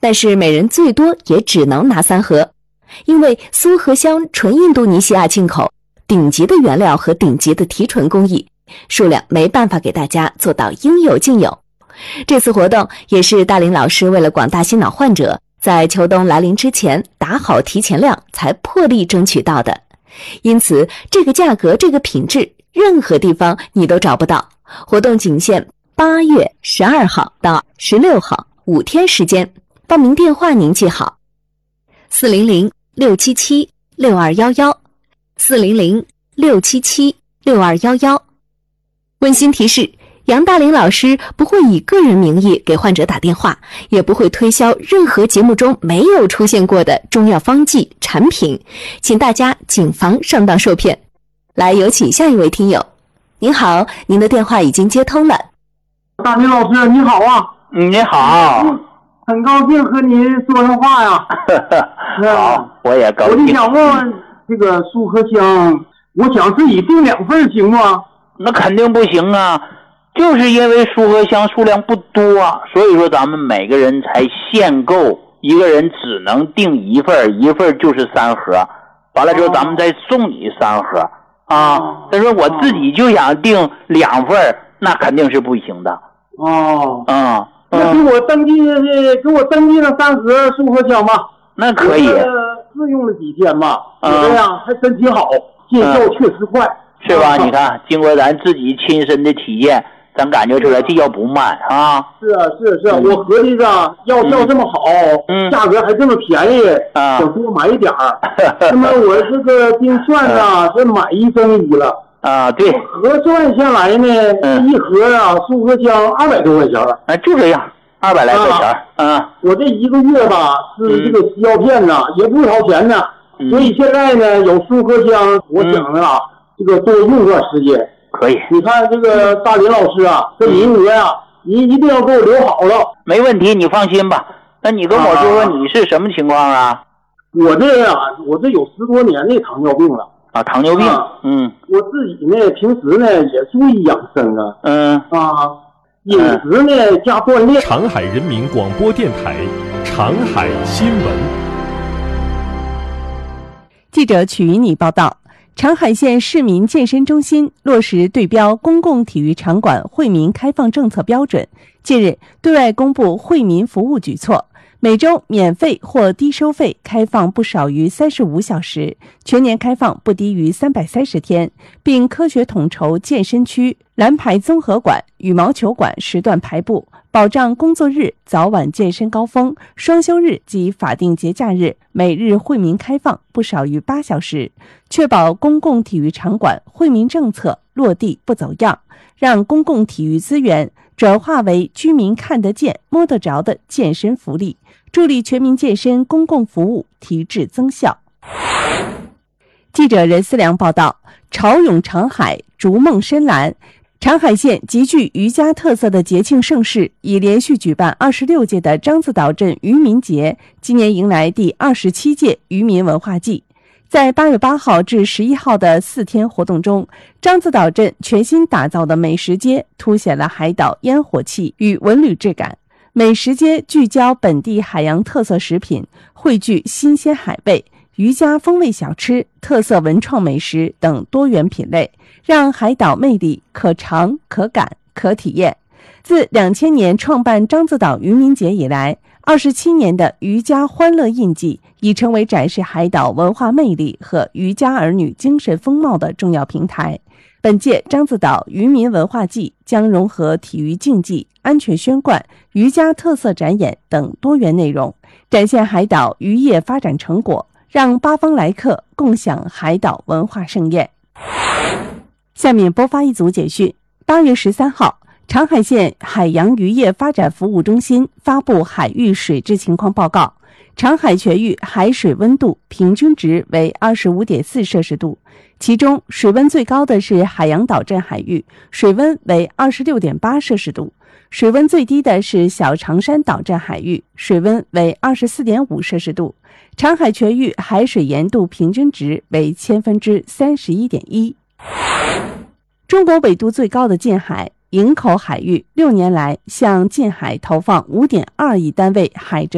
但是每人最多也只能拿3盒，因为苏合香纯印度尼西亚进口，顶级的原料和顶级的提纯工艺，数量没办法给大家做到应有尽有。这次活动也是大林老师为了广大心脑患者在秋冬来临之前打好提前量才破例争取到的，因此这个价格这个品质任何地方你都找不到。活动仅限8月12号到16号5天时间，报名电话您记好：400-677-6211 400-677-6211。温馨提示，杨大林老师不会以个人名义给患者打电话，也不会推销任何节目中没有出现过的中药方剂产品，请大家谨防上当受骗。来，有请下一位听友。您好，您的电话已经接通了。 大林老师你好啊。 你好。 很高兴和您说上话呀。 好，我也高兴。 我就想问问这个苏合香，我想自己订2份行吗？ 那肯定不行啊，就是因为苏合香数量不多，所以说咱们每个人才限购，一个人只能订1份，1份就是3盒，完了之后咱们再送你3盒啊。但是我自己就想订2份，那肯定是不行的。 那给我登记了3盒苏合香吧。 那可以。 试用了几天吧，觉得呀还真挺好，见效确实快。 是吧？你看，经过咱自己亲身的体验，咱感觉出来这药不慢啊。 是啊，我合计着药效这么好，价格还这么便宜，想多买一点儿。那么我这个精算呢是买1赠1了啊。对， 核算下来呢，一盒啊苏合香200多块钱。 就这样，200来块钱。 我这1个月吧是这个西药片呢，也不掏钱呢，所以现在呢有苏合香，我想着啊。这个多用段时间可以。 你看这个大林老师啊，这名额呀，您一定要给我留好了。 没问题，你放心吧。那你跟我说说你是什么情况啊？ 我这有10多年的糖尿病了。 糖尿病。 我自己呢平时呢也注意养生啊。饮食呢加锻炼。 长海人民广播电台长海新闻。 记者曲云你报道。长海县市民健身中心落实对标公共体育场馆惠民开放政策标准，近日对外公布惠民服务举措，每周免费或低收费开放不少于35小时，全年开放不低于330天，并科学统筹健身区、蓝牌综合馆、羽毛球馆时段排布，保障工作日早晚健身高峰、双休日及法定节假日每日惠民开放不少于8小时，确保公共体育场馆惠民政策落地不走样，让公共体育资源转化为居民看得见、摸得着的健身福利，助力全民健身公共服务提质增效。记者任思良报道，潮涌长海，逐梦深蓝。长海县极具渔家特色的节庆盛事，已连续举办26届的獐子岛镇渔民节，今年迎来第27届渔民文化季。在8月8号至11号的4天活动中，獐子岛镇全新打造的美食街凸显了海岛烟火气与文旅质感。美食街聚焦本地海洋特色食品，汇聚新鲜海味、渔家风味小吃、特色文创美食等多元品类，让海岛魅力可尝、可感、可体验。自2000年创办獐子岛渔民节以来，27年的渔家欢乐印记已成为展示海岛文化魅力和渔家儿女精神风貌的重要平台。本届獐子岛渔民文化季将融合体育竞技、安全宣贯、渔家特色展演等多元内容，展现海岛渔业发展成果，让八方来客共享海岛文化盛宴。下面播发一组简讯。8月13号，长海县海洋渔业发展服务中心发布海域水质情况报告，长海全域海水温度平均值为 25.4 摄氏度，其中水温最高的是海洋岛镇海域，水温为 26.8 摄氏度，水温最低的是小长山岛镇海域，水温为 24.5 摄氏度。长海全域海水盐度平均值为31/31.1。中国纬度最高的近海营口海域6年来向近海投放 5.2亿单位海蜇